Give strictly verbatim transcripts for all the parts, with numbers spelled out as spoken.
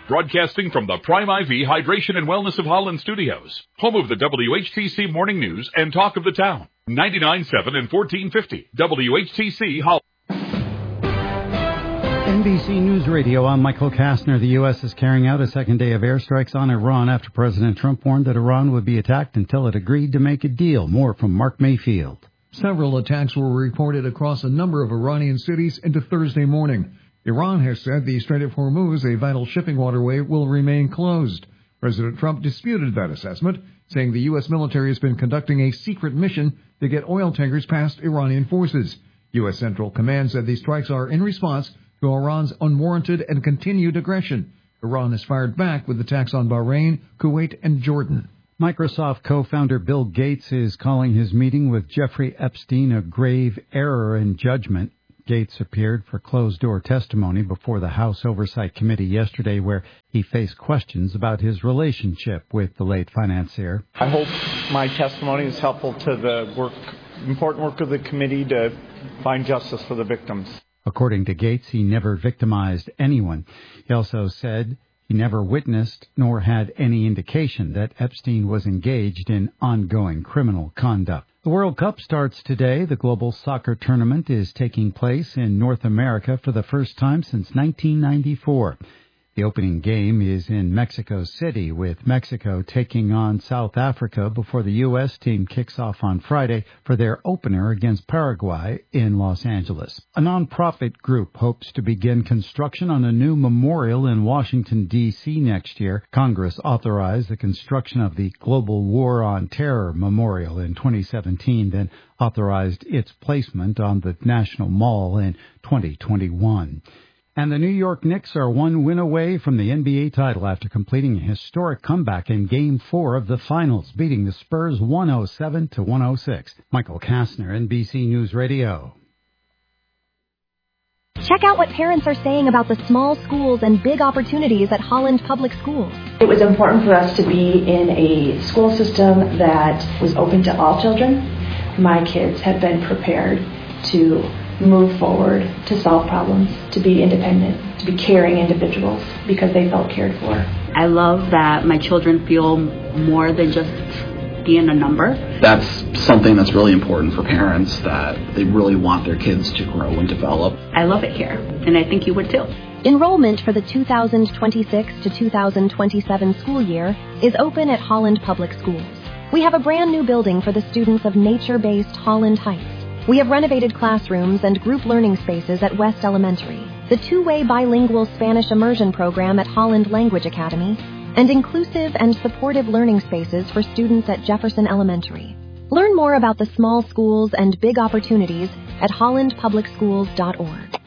Broadcasting from the Prime I V Hydration and Wellness of Holland Studios, home of the W H T C Morning News and Talk of the Town. ninety-nine point seven and fourteen fifty W H T C Holland. N B C News Radio, I'm Michael Kastner. The U S is carrying out a second day of airstrikes on Iran after President Trump warned that Iran would be attacked until it agreed to make a deal. More from Mark Mayfield. Several attacks were reported across a number of Iranian cities into Thursday morning. Iran has said the Strait of Hormuz, a vital shipping waterway, will remain closed. President Trump disputed that assessment, saying the U S military has been conducting a secret mission to get oil tankers past Iranian forces. U S Central Command said these strikes are in response to Iran's unwarranted and continued aggression. Iran has fired back with attacks on Bahrain, Kuwait, and Jordan. Microsoft co-founder Bill Gates is calling his meeting with Jeffrey Epstein a grave error in judgment. Gates appeared for closed-door testimony before the House Oversight Committee yesterday, where he faced questions about his relationship with the late financier. I hope my testimony is helpful to the work, important work of the committee to find justice for the victims. According to Gates, he never victimized anyone. He also said he never witnessed nor had any indication that Epstein was engaged in ongoing criminal conduct. The World Cup starts today. The global soccer tournament is taking place in North America for the first time since nineteen ninety-four. The opening game is in Mexico City, with Mexico taking on South Africa before the U S team kicks off on Friday for their opener against Paraguay in Los Angeles. A nonprofit group hopes to begin construction on a new memorial in Washington, D C next year. Congress authorized the construction of the Global War on Terror Memorial in twenty seventeen, then authorized its placement on the National Mall in twenty twenty-one. And the New York Knicks are one win away from the N B A title after completing a historic comeback in Game four of the Finals, beating the Spurs one oh seven to one oh six. Michael Kastner, N B C News Radio. Check out what parents are saying about the small schools and big opportunities at Holland Public Schools. It was important for us to be in a school system that was open to all children. My kids have been prepared to move forward, to solve problems, to be independent, to be caring individuals because they felt cared for. I love that my children feel more than just being a number. That's something that's really important for parents, that they really want their kids to grow and develop. I love it here, and I think you would too. Enrollment for the two thousand twenty-six to two thousand twenty-seven school year is open at Holland Public Schools. We have a brand new building for the students of nature-based Holland Heights. We have renovated classrooms and group learning spaces at West Elementary, the two-way bilingual Spanish immersion program at Holland Language Academy, and inclusive and supportive learning spaces for students at Jefferson Elementary. Learn more about the small schools and big opportunities at holland public schools dot org.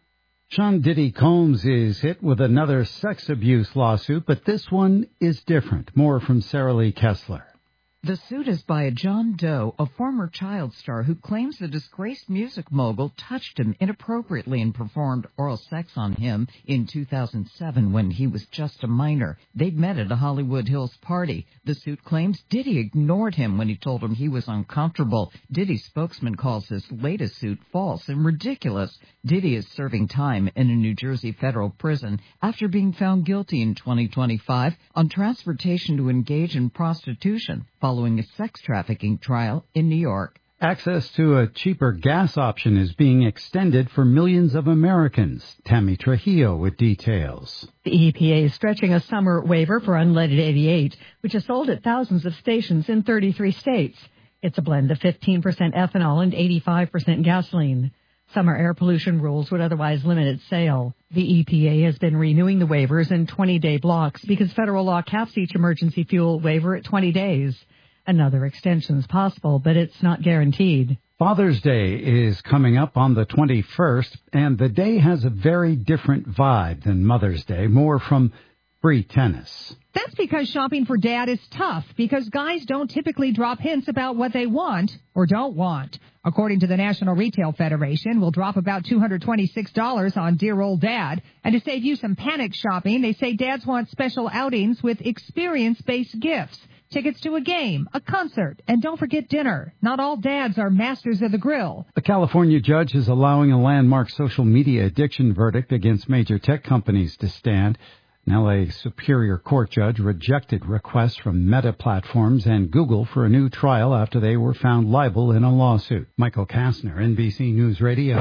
Sean Diddy Combs is hit with another sex abuse lawsuit, but this one is different. More from Sarah Lee Kessler. The suit is by a John Doe, a former child star who claims the disgraced music mogul touched him inappropriately and performed oral sex on him in two thousand seven when he was just a minor. They'd met at a Hollywood Hills party. The suit claims Diddy ignored him when he told him he was uncomfortable. Diddy's spokesman calls this latest suit false and ridiculous. Diddy is serving time in a New Jersey federal prison after being found guilty in twenty twenty-five on transportation to engage in prostitution, following a sex trafficking trial in New York. Access to a cheaper gas option is being extended for millions of Americans. Tammy Trujillo with details. The E P A is stretching a summer waiver for unleaded eighty-eight, which is sold at thousands of stations in thirty-three states. It's a blend of fifteen percent ethanol and eighty-five percent gasoline. Summer air pollution rules would otherwise limit its sale. The E P A has been renewing the waivers in twenty-day blocks because federal law caps each emergency fuel waiver at twenty days. Another extension is possible, but it's not guaranteed. Father's Day is coming up on the twenty-first, and the day has a very different vibe than Mother's Day. More from Bree Tennis. That's because shopping for Dad is tough, because guys don't typically drop hints about what they want or don't want. According to the National Retail Federation, we'll drop about two hundred twenty-six dollars on dear old Dad. And to save you some panic shopping, they say dads want special outings with experience-based gifts. Tickets to a game, a concert, and don't forget dinner. Not all dads are masters of the grill. A California judge is allowing a landmark social media addiction verdict against major tech companies to stand. An L A Superior Court judge rejected requests from Meta Platforms and Google for a new trial after they were found liable in a lawsuit. Michael Kastner, N B C News Radio.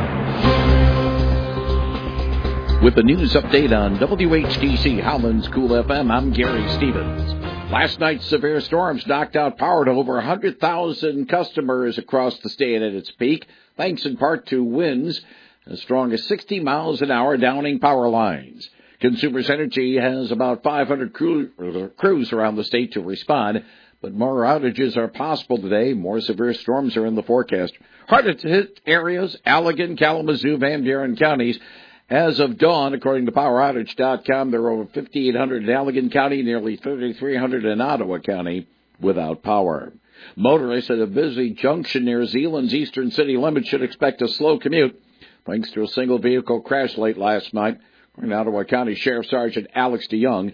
With the news update on W H T C Holland's Cool F M, I'm Gary Stevens. Last night's severe storms knocked out power to over one hundred thousand customers across the state at its peak, thanks in part to winds as strong as sixty miles an hour downing power lines. Consumers Energy has about five hundred crew, crews around the state to respond, but more outages are possible today. More severe storms are in the forecast. Hardest hit areas, Allegan, Kalamazoo, Van Buren counties. As of dawn, according to power outage dot com, there are over fifty-eight hundred in Allegan County, nearly thirty-three hundred in Ottawa County without power. Motorists at a busy junction near Zeeland's eastern city limits should expect a slow commute, thanks to a single vehicle crash late last night. According to Ottawa County Sheriff Sergeant Alex DeYoung,